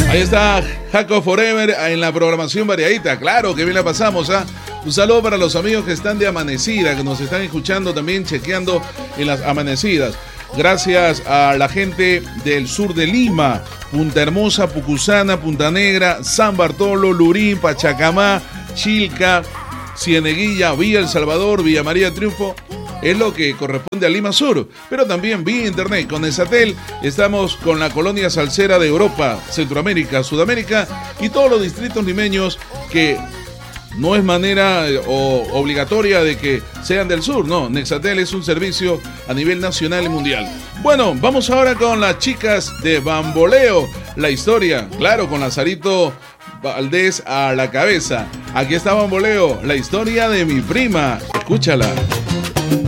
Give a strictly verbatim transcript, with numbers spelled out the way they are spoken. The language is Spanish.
Ahí está Jaco Forever en la programación variadita. Claro que bien la pasamos, ¿ah? Un saludo para los amigos que están de amanecida, que nos están escuchando también, chequeando en las amanecidas. Gracias a la gente del sur de Lima, Punta Hermosa, Pucusana, Punta Negra, San Bartolo, Lurín, Pachacamá, Chilca, Cieneguilla, Villa El Salvador, Villa María Triunfo. Es lo que corresponde a Lima Sur, pero también vía internet. Con Nesatel estamos con la colonia salsera de Europa, Centroamérica, Sudamérica y todos los distritos limeños que no es manera o obligatoria de que sean del sur, no. Nexatel es un servicio a nivel nacional y mundial. Bueno, vamos ahora con las chicas de Bamboleo. La historia, claro, con Lazarito Valdés a la cabeza. Aquí está Bamboleo, la historia de mi prima. Escúchala.